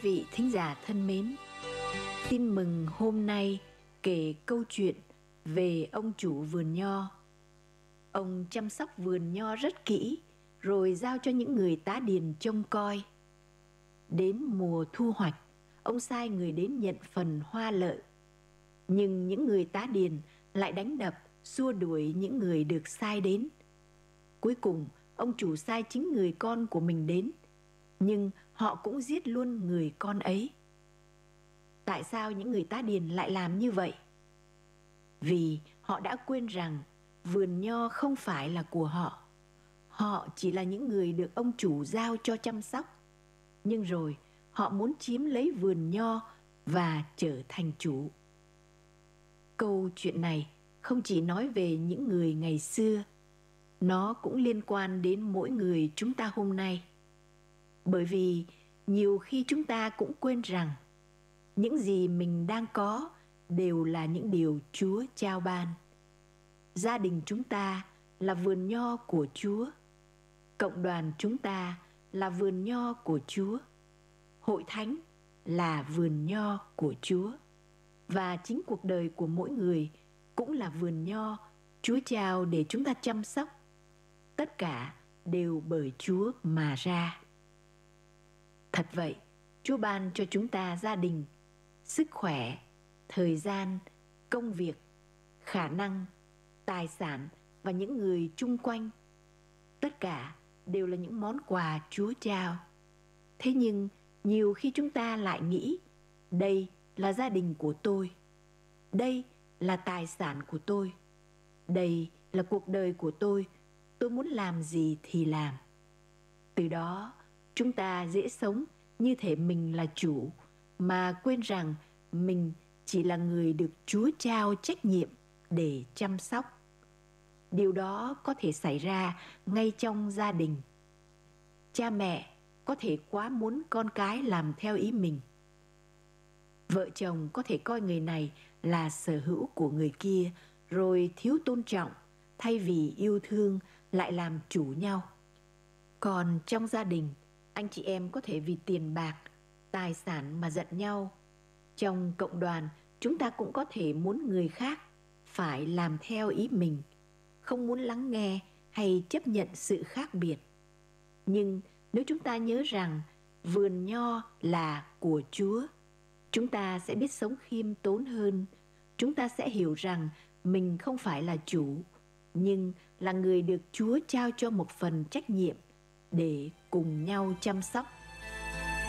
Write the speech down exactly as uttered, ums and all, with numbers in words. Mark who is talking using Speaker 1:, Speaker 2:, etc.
Speaker 1: vị thính giả thân mến, tin mừng hôm nay kể câu chuyện về ông chủ vườn nho. Ông chăm sóc vườn nho rất kỹ, rồi giao cho những người tá điền trông coi. Đến mùa thu hoạch, ông sai người đến nhận phần hoa lợi. Nhưng những người tá điền lại đánh đập, xua đuổi những người được sai đến. Cuối cùng, ông chủ sai chính người con của mình đến, nhưng họ cũng giết luôn người con ấy. Tại sao những người tá điền lại làm như vậy? Vì họ đã quên rằng vườn nho không phải là của họ. Họ chỉ là những người được ông chủ giao cho chăm sóc. Nhưng rồi họ muốn chiếm lấy vườn nho và trở thành chủ. Câu chuyện này không chỉ nói về những người ngày xưa, nó cũng liên quan đến mỗi người chúng ta hôm nay. Bởi vì nhiều khi chúng ta cũng quên rằng những gì mình đang có đều là những điều Chúa trao ban. Gia đình chúng ta là vườn nho của Chúa. Cộng đoàn chúng ta là vườn nho của Chúa. Hội thánh là vườn nho của Chúa. Và chính cuộc đời của mỗi người cũng là vườn nho Chúa trao để chúng ta chăm sóc. Tất cả đều bởi Chúa mà ra. Thật vậy, Chúa ban cho chúng ta gia đình, sức khỏe, thời gian, công việc, khả năng, tài sản và những người chung quanh. Tất cả đều là những món quà Chúa trao. Thế nhưng nhiều khi chúng ta lại nghĩ, đây là gia đình của tôi, đây là tài sản của tôi, đây là cuộc đời của tôi, tôi muốn làm gì thì làm. Từ đó chúng ta dễ sống như thể mình là chủ, mà quên rằng mình chỉ là người được Chúa trao trách nhiệm để chăm sóc. Điều đó có thể xảy ra ngay trong gia đình. Cha mẹ có thể quá muốn con cái làm theo ý mình. Vợ chồng có thể coi người này là sở hữu của người kia, rồi thiếu tôn trọng, thay vì yêu thương lại làm chủ nhau. Còn trong gia đình, anh chị em có thể vì tiền bạc, tài sản mà giận nhau. Trong cộng đoàn, chúng ta cũng có thể muốn người khác phải làm theo ý mình, không muốn lắng nghe hay chấp nhận sự khác biệt. Nhưng nếu chúng ta nhớ rằng vườn nho là của Chúa, chúng ta sẽ biết sống khiêm tốn hơn. Chúng ta sẽ hiểu rằng mình không phải là chủ, nhưng là người được Chúa trao cho một phần trách nhiệm để cùng nhau chăm sóc.